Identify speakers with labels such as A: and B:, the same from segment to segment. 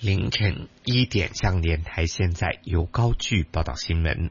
A: 凌晨1点，向联台现在由高炬报道新闻。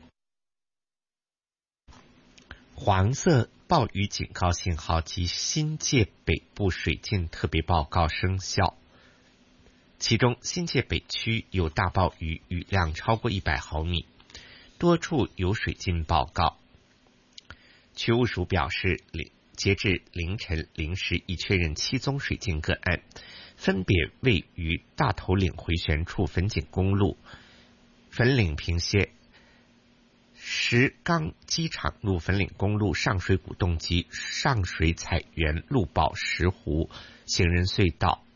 A: 黄色暴雨警告信号及新界北部水浸特别报告生效，其中新界北区有大暴雨，雨量超过100毫米，多处有水浸报告。区务署表示，截至凌晨0时已确认7宗水浸个案，分别位于大头岭回旋处粉锦公路、粉岭平歇、石冈机场路、粉岭公路、上水古洞及上水彩园路宝石湖行人隧道。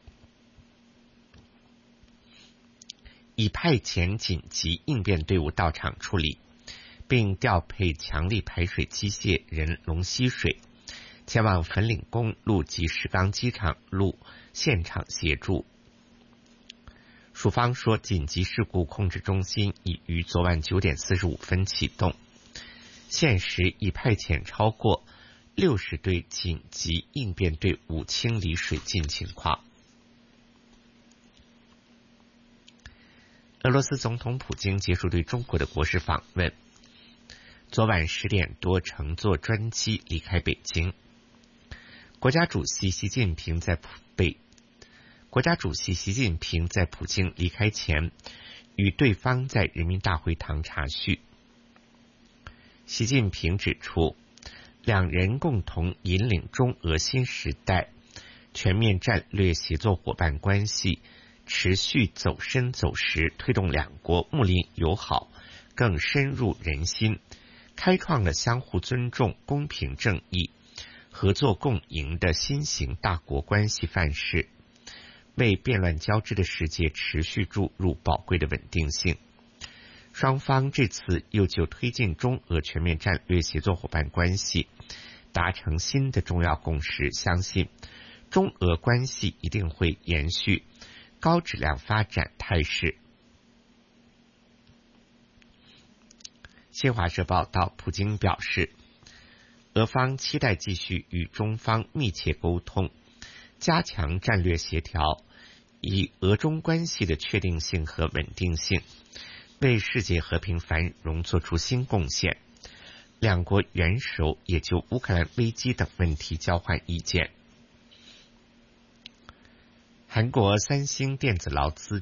A: 已派遣紧急应变队伍到场处理，并调配强力排水机械人龙吸水，前往粉岭公路及石冈机场路现场协助。署方说，紧急事故控制中心已于昨晚9点45分启动，现时已派遣超过60队紧急应变队伍清理水浸情况。俄罗斯总统普京结束对中国的国事访问，昨晚10点多乘坐专机离开北京。国家主席习近平在普京离开前，与对方在人民大会堂茶叙。习近平指出，两人共同引领中俄新时代全面战略协作伙伴关系持续走深走实，推动两国睦邻友好更深入人心，开创了相互尊重、公平正义、合作共赢的新型大国关系范式，为变乱交织的世界持续注入宝贵的稳定性。双方这次又就推进中俄全面战略协作伙伴关系达成新的重要共识，相信中俄关系一定会延续高质量发展态势。新华社报道，普京表示，俄方期待继续与中方密切沟通，加强战略协调，以俄中关系的确定性和稳定性为世界和平繁荣做出新贡献。两国元首也就乌克兰危机等问题交换意见。韩国三星电子劳资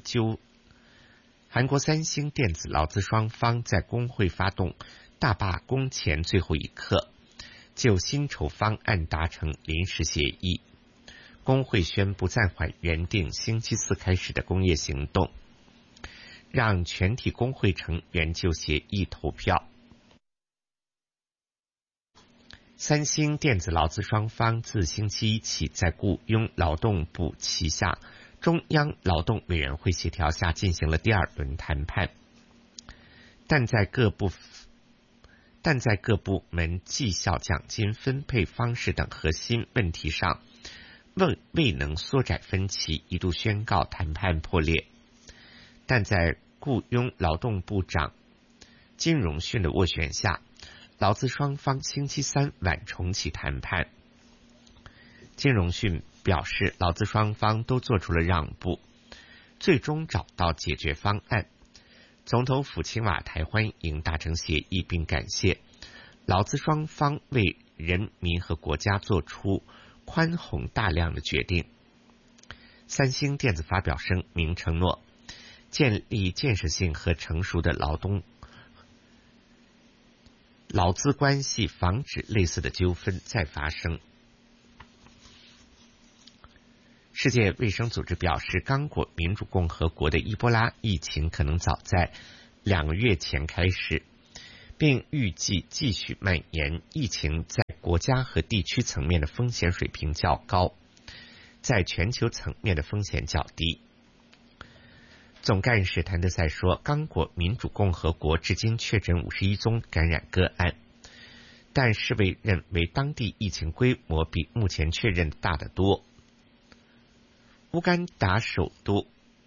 A: 双方在工会发动大罢工前最后一刻，就薪酬方案达成临时协议。工会宣布暂缓原定星期4开始的工业行动，让全体工会成员就协议投票。三星电子劳资双方自星期1起在雇佣劳动部旗下中央劳动委员会协调下进行了第2轮谈判，但在各部门绩效奖金分配方式等核心问题上未能缩窄分歧，一度宣告谈判破裂。但在雇佣劳动部长金荣训的斡旋下，劳资双方星期3晚重启谈判。金荣训表示，劳资双方都做出了让步，最终找到解决方案。总统府青瓦台欢迎达成协议，并感谢劳资双方为人民和国家做出宽宏大量的决定。三星电子发表声明承诺，建立建设性和成熟的劳资关系，防止类似的纠纷再发生。世界卫生组织表示，刚果民主共和国的伊波拉疫情可能早在2个月前开始，并预计继续蔓延。疫情在国家和地区层面的风险水平较高，在全球层面的风险较低。总干事谭德赛说，刚果民主共和国至今确诊51宗感染个案，但世卫认为当地疫情规模比目前确认的大得多。乌干达首都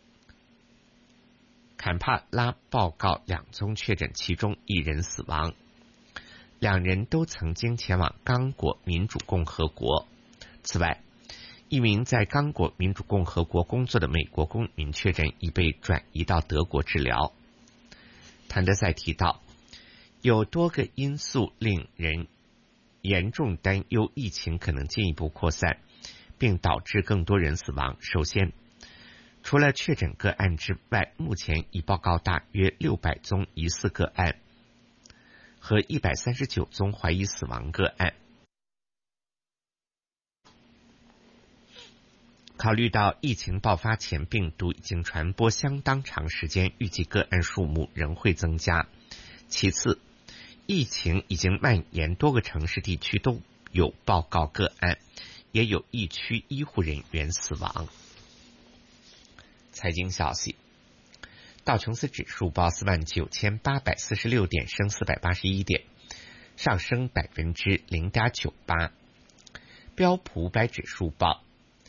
A: 坎帕拉报告2宗确诊，其中1人死亡，2人都曾经前往刚果民主共和国。此外， 一名在刚果民主共和国工作的美国公民确诊已被转移到德国治疗。谭德赛提到，有多个因素令人严重担忧疫情可能进一步扩散，并导致更多人死亡。首先，除了确诊个案之外，目前已报告大约600宗疑似个案和139宗怀疑死亡个案。考虑到疫情爆发前病毒已经传播相当长时间，预计个案数目仍会增加。其次，疫情已经蔓延多个城市地区都有报告个案，也有疫区医护人员死亡。财经消息，道琼斯指数报49846点，升481点，上升0.98%。标普500指数报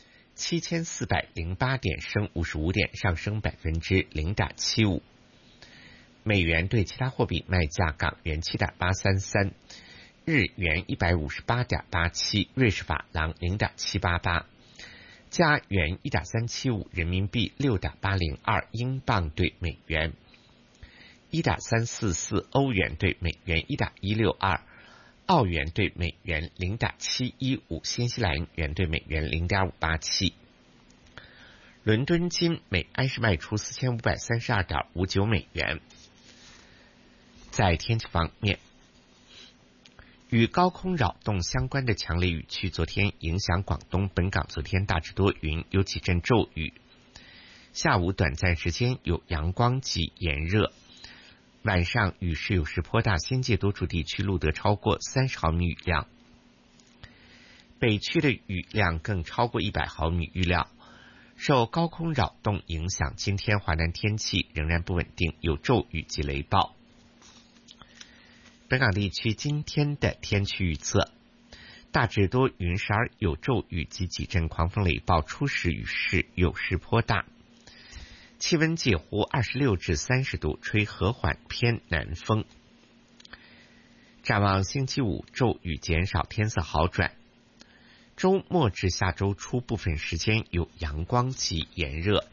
A: 7408点，升55点，上升0.75%。美元对其他货币卖价：港元7.833，日元158.87，瑞士法郎0.788，加元1.375，人民币6.802，英镑对美元1.344，欧元对美元1.162，澳元对美元0.715，新西兰元对美元0.587。伦敦金每安士卖出4532.59美元。在天气方面，与高空扰动相关的强烈雨区昨天影响广东本港，昨天大致多云，有几阵骤雨，下午短暂时间有阳光及炎热，晚上雨势有时颇大，新界多处地区录得超过30毫米雨量，北区的雨量更超过100毫米。预料受高空扰动影响，今天华南天气仍然不稳定，有骤雨及雷暴。本港地区今天的天气预测：大致多云，时而有骤雨及几阵狂风雷暴，初时雨势有时颇大，气温介乎26至30度，吹和缓偏南风。展望星期五骤雨减少，天色好转，周末至下周初部分时间有阳光及炎热。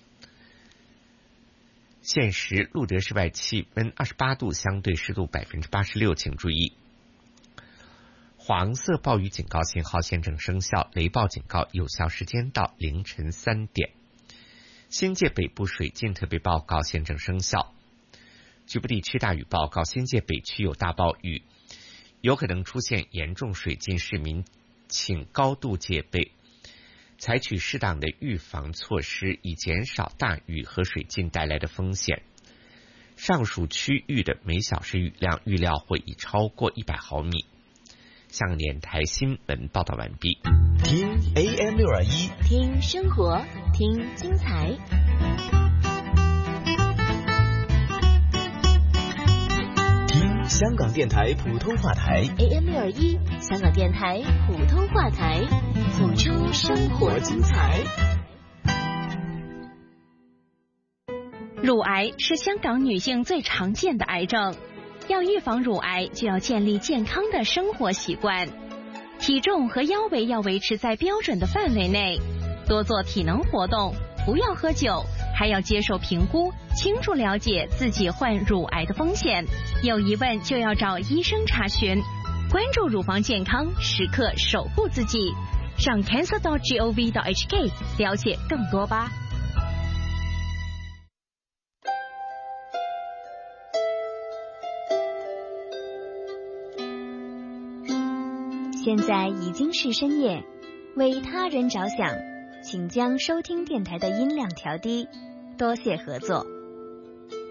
A: 现时录得室外气温28度，相对湿度86%，请注意。黄色暴雨警告信号现正生效，雷暴警告有效时间到凌晨3点。新界北部水浸特别报告现正生效，局部地区大雨报告，新界北区有大暴雨，有可能出现严重水浸，市民请高度戒备，采取适当的预防措施，以减少大雨和水浸带来的风险。上述区域的每小时雨量预料会已超过100毫米。香港电台新闻报道完毕。
B: 听 AM621，
C: 听生活，听精彩。
B: 听香港电台普通话台
C: AM621，香港电台普通话台，谱出生活精彩。
D: 乳癌是香港女性最常见的癌症，要预防乳癌，就要建立健康的生活习惯。体重和腰围要维持在标准的范围内，多做体能活动，不要喝酒，还要接受评估，清楚了解自己患乳癌的风险。有疑问就要找医生查询。关注乳房健康，时刻守护自己。上 cancer.gov.hk 了解更多吧。
C: 现在已经是深夜，为他人着想，请将收听电台的音量调低，多谢合作。